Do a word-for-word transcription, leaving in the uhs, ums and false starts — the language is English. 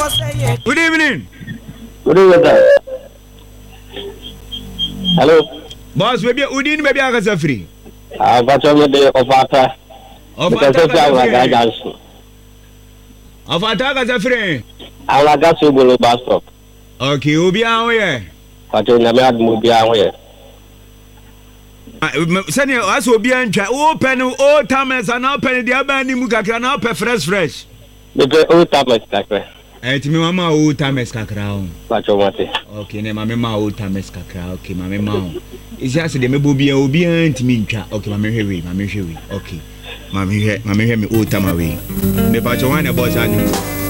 Good evening. Good evening. Hello. Boss, maybe Udin, maybe I got free. Ah, but I'm the offer. Of Ataka. Of Ataka as a friend. I will get to go bus stop. Okay, we'll be away. But you never move away. Send you us will be open all timers and open the abandoned Mukaka and open fresh fresh. The old timers, Eh, to me, Mamma, old timers cacrown. But you want it. Okay, name my old timers cacra. Okay, my mamma. It's just the maybe be obedient to me. Okay, my heavy, my heavy. Okay, my hear me old time away. The Pachuana boss, I knew.